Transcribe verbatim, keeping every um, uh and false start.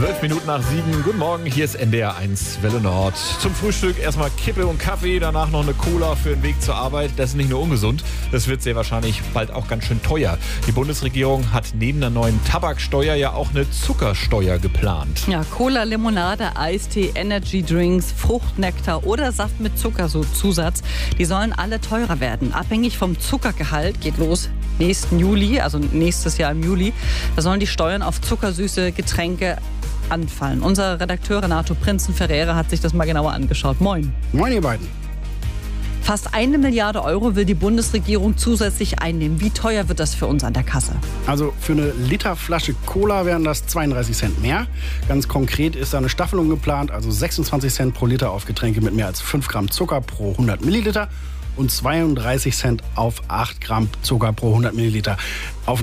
Zwölf Minuten nach sieben. Guten Morgen, hier ist N D R eins Welle Nord. Zum Frühstück erstmal Kippe und Kaffee, danach noch eine Cola für den Weg zur Arbeit. Das ist nicht nur ungesund, das wird sehr wahrscheinlich bald auch ganz schön teuer. Die Bundesregierung hat neben der neuen Tabaksteuer ja auch eine Zuckersteuer geplant. Ja, Cola, Limonade, Eistee, Energy Drinks, Fruchtnektar oder Saft mit Zuckerzusatz, die sollen alle teurer werden. Abhängig vom Zuckergehalt geht los nächsten Juli, also nächstes Jahr im Juli. Da sollen die Steuern auf zuckersüße Getränke anfallen. Unser Redakteur Renato Prinzen-Ferreira hat sich das mal genauer angeschaut. Moin. Moin, ihr beiden. Fast eine Milliarde Euro will die Bundesregierung zusätzlich einnehmen. Wie teuer wird das für uns an der Kasse? Also für eine Literflasche Cola wären das zweiunddreißig Cent mehr. Ganz konkret ist da eine Staffelung geplant, also sechsundzwanzig Cent pro Liter auf Getränke mit mehr als fünf Gramm Zucker pro hundert Milliliter und zweiunddreißig Cent auf acht Gramm Zucker pro hundert Milliliter. Auf